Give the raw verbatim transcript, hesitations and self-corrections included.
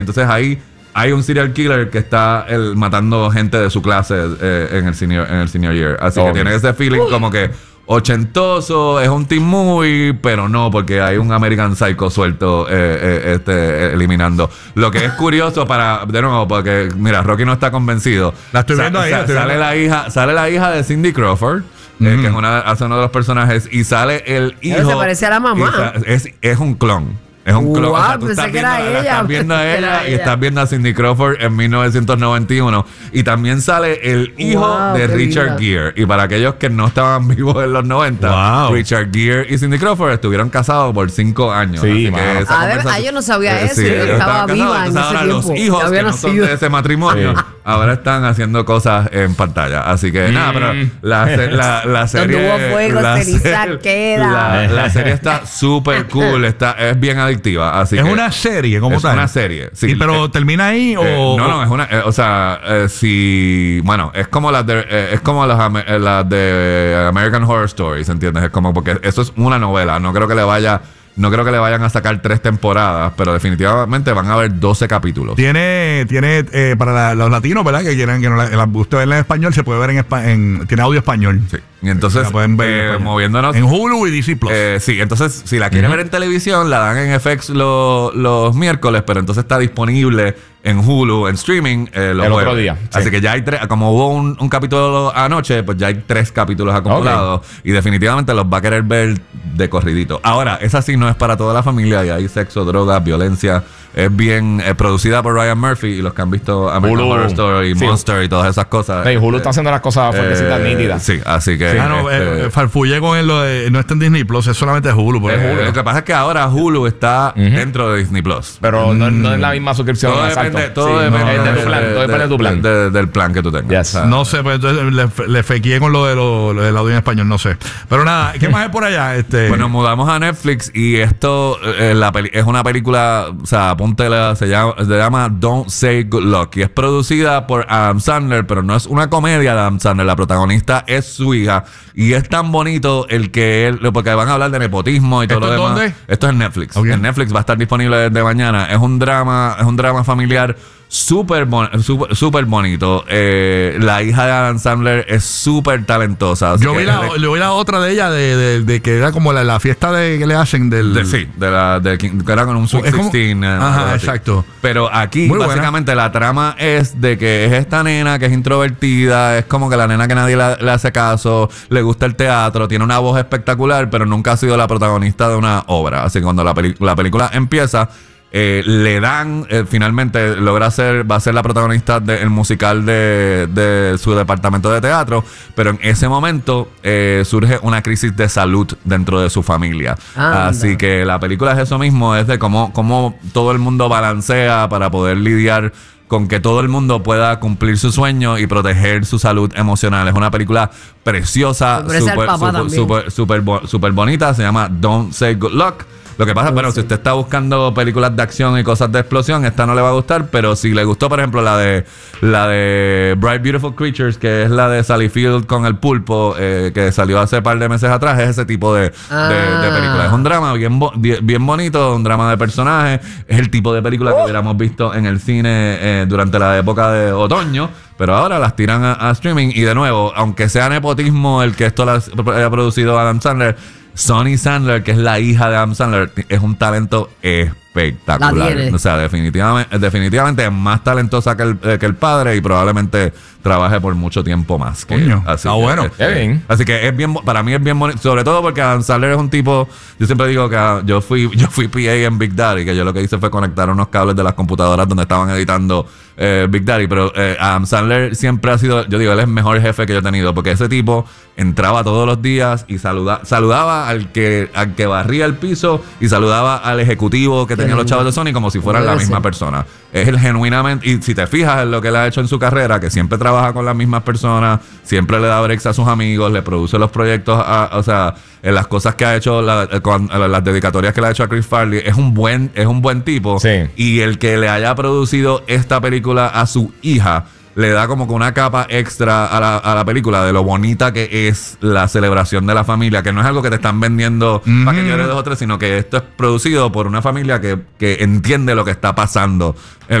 Entonces ahí hay un serial killer que está el, matando gente de su clase eh, en, el senior, en el senior year. Así okay. que tiene ese feeling como que ochentoso, es un teen movie, pero no, porque hay un American Psycho suelto eh, eh, este, eliminando. Lo que es curioso para, de nuevo, porque mira, Rocky no está convencido. La estoy viendo sa ahí. Sa estoy sale, viendo. La hija, sale la hija de Cindy Crawford. Mm. Eh, que es una, hace uno de los personajes, y sale el hijo. Pero se parece a la mamá. Es, es un clon. Es un clon. Wow, O sea, tú pensé estás que viendo, era ella. estás viendo a ella y ella. estás viendo a Cindy Crawford en mil novecientos noventa y uno. Y también sale el hijo Wow, de qué Richard linda. Gere. Y para aquellos que no estaban vivos en los noventa, Wow. Richard Gere y Cindy Crawford estuvieron casados por cinco años. Sí, Así que mano. esa A ver, conversación- ah, yo no sabía Eh, eso. sí, Yo ellos estaba estaban viva casados. en Entonces ese ahora los tiempo. hijos Ya que había no son nacido. de ese matrimonio Sí. ahora están haciendo cosas en pantalla. Así que nada, pero la, se- la, la serie... Donde hubo fuego, la ceniza serie- queda. La, la serie está súper cool. Está, es bien adictiva. Así Es que una serie, como es tal. una serie. Sí, ¿Y pero eh, termina ahí o...? eh, no, no, es una... eh, o sea, eh, si... Bueno, es como las de... eh, es como las, ame- eh, las de American Horror Stories, ¿entiendes? Es como... Porque eso es una novela. No creo que le vaya... No creo que le vayan a sacar tres temporadas, pero definitivamente van a haber doce capítulos. Tiene, tiene eh, para la- los latinos, ¿verdad? Que quieran que no la, la, usted verla en español, se puede ver en, espa- en tiene audio español. Sí. Y entonces, La pueden ver en eh, español. moviéndonos... En Hulu y D C Plus. Eh, sí, entonces si la quiere Ujú. ver en televisión, la dan en F X lo- los miércoles, pero entonces está disponible en Hulu, en streaming, eh, los El jueves. otro día, sí. Así que ya hay tres, como hubo un, un capítulo anoche, pues ya hay tres capítulos acumulados y definitivamente los va a querer ver de corridito. Ahora, esa sí no es para toda la familia y hay sexo, drogas, violencia. Es bien eh, producida por Ryan Murphy y los que han visto American Hulu. Horror Story, Sí. Monster y todas esas cosas. Hey, Hulu eh, está haciendo las cosas fuertecitas, eh, nítidas. Sí, así que... ah, no, este, eh, farfullé con él, lo de, no está en Disney Plus, es solamente Hulu. Por Eh, ejemplo. lo que pasa es que ahora Hulu está Ujú. dentro de Disney Plus. Pero no, no es la misma suscripción. Todo exacto. depende, todo Sí, depende es de tu plan. Todo depende de tu plan. de- del plan que tú tengas. Yes. O sea, No sé, pues entonces le, le fequeé con lo de lo, lo del audio en español, no sé. Pero nada, ¿qué más hay por allá? Este, Bueno, mudamos a Netflix y esto eh, la peli- es una película, o sea, apúntela, se llama, se llama Don't Say Good Luck y es producida por Adam Sandler, pero no es una comedia de Adam Sandler, la protagonista es su hija y es tan bonito el que él, porque van a hablar de nepotismo y todo ¿Esto lo es demás. dónde? Esto es en Netflix. Ok. En Netflix va a estar disponible desde mañana. Es un drama, es un drama familiar súper bon súper súper bonito. Eh, la hija de Adam Sandler es súper talentosa. así yo que vi la, yo vi la otra de ella, de, de, de que era como la, la fiesta de, que le hacen del... De, sí, de la de, que era con un Sweet Es como- dieciséis. eh, algo Ajá, así. exacto. Pero aquí Muy buena. básicamente la trama es de que es esta nena que es introvertida, es como que la nena que nadie la- le hace caso, le gusta el teatro, tiene una voz espectacular, pero nunca ha sido la protagonista de una obra. Así que cuando la, peli- la película empieza, eh, le dan, eh, finalmente logra ser, va a ser la protagonista del musical de, de su departamento de teatro, pero en ese momento eh, surge una crisis de salud dentro de su familia. Anda. Así que la película es eso mismo, es de cómo, cómo todo el mundo balancea para poder lidiar con que todo el mundo pueda cumplir su sueño y proteger su salud emocional. Es una película preciosa, Me parece al súper papá súper también. súper súper bo- súper bonita, se llama Don't Say Good Luck. Lo que pasa es, bueno, si usted está buscando películas de acción y cosas de explosión, esta no le va a gustar, pero si le gustó, por ejemplo, la de la de Bright Beautiful Creatures, que es la de Sally Field con el pulpo, eh, que salió hace un par de meses atrás, es ese tipo de, Ah. de, de película. Es un drama bien, bo- bien bien bonito, un drama de personajes, es el tipo de película que hubiéramos visto en el cine eh, durante la época de otoño. Pero ahora las tiran a, a streaming. Y de nuevo, aunque sea nepotismo el que esto lo haya producido Adam Sandler, Sonny Sandler, que es la hija de Adam Sandler, es un talento espectacular. La tiene. O sea, definitivamente, definitivamente es más talentosa que el, eh, que el padre y probablemente trabaje por mucho tiempo más. Que Coño, así está que, bueno. este, Qué bien. Así que es bien, bo- para mí es bien bonito, sobre todo porque Adam Sandler es un tipo, yo siempre digo que ah, yo fui yo fui P A en Big Daddy, que yo lo que hice fue conectar unos cables de las computadoras donde estaban editando eh, Big Daddy, pero eh, Adam Sandler siempre ha sido, yo digo, él es el mejor jefe que yo he tenido, porque ese tipo entraba todos los días y saluda, saludaba al que al que barría el piso y saludaba al ejecutivo que tenía los chavos de Sony como si fueran la Puede misma ser. persona. Es el genuinamente, y si te fijas en lo que él ha hecho en su carrera, que siempre trabaja con las mismas personas, siempre le da breaks a sus amigos, le produce los proyectos, a- o sea, en las cosas que ha hecho, la- con, las dedicatorias que le ha hecho a Chris Farley, es un buen, es un buen tipo. Sí. Y el que le haya producido esta película a su hija, le da como que una capa extra a la, a la película de lo bonita que es la celebración de la familia, que no es algo que te están vendiendo Mm. para que llores dos o tres, sino que esto es producido por una familia que, que entiende lo que está pasando